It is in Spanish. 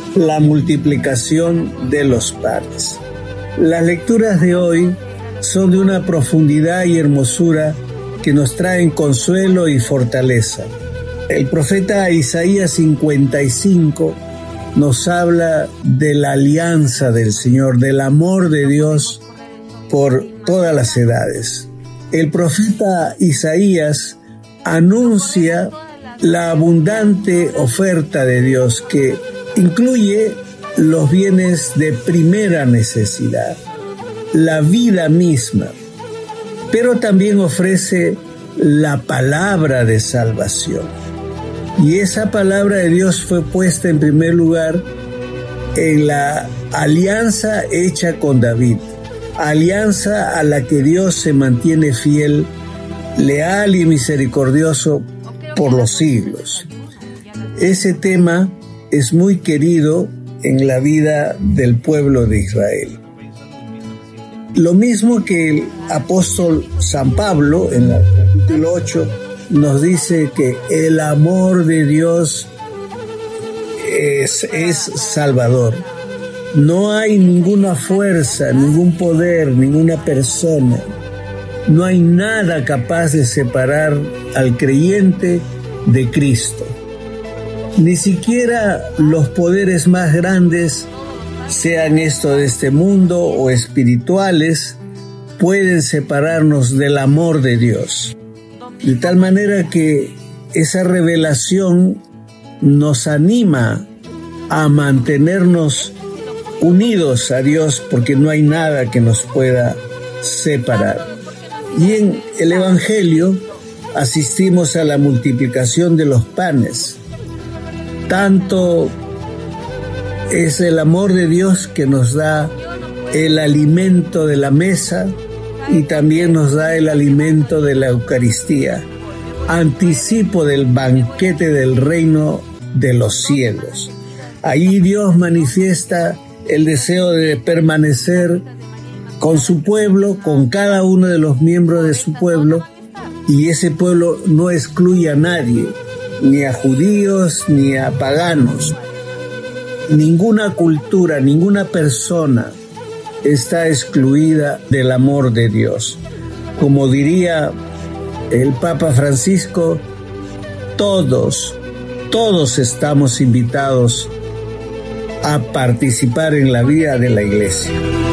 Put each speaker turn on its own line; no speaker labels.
la multiplicación de los panes. Las lecturas de hoy son de una profundidad y hermosura que nos traen consuelo y fortaleza. El profeta Isaías 55 nos habla de la alianza del Señor, del amor de Dios por todas las edades. El profeta Isaías anuncia la abundante oferta de Dios que incluye los bienes de primera necesidad, la vida misma, pero también ofrece la palabra de salvación. Y esa palabra de Dios fue puesta en primer lugar en la alianza hecha con David, alianza a la que Dios se mantiene fiel, leal y misericordioso por los siglos. Ese tema es muy querido en la vida del pueblo de Israel. Lo mismo que el apóstol San Pablo en el capítulo 8 nos dice que el amor de Dios es salvador. No hay ninguna fuerza, ningún poder, ninguna persona. No hay nada capaz de separar al creyente de Cristo. Ni siquiera los poderes más grandes, sean estos de este mundo o espirituales, pueden separarnos del amor de Dios. De tal manera que esa revelación nos anima a mantenernos unidos a Dios, porque no hay nada que nos pueda separar. Y en el Evangelio asistimos a la multiplicación de los panes. Tanto es el amor de Dios que nos da el alimento de la mesa y también nos da el alimento de la Eucaristía, anticipo del banquete del reino de los cielos. Allí Dios manifiesta el deseo de permanecer con su pueblo, con cada uno de los miembros de su pueblo, y ese pueblo no excluye a nadie, ni a judíos ni a paganos. Ninguna cultura, ninguna persona está excluida del amor de Dios. Como diría el Papa Francisco, todos estamos invitados a participar en la vida de la Iglesia.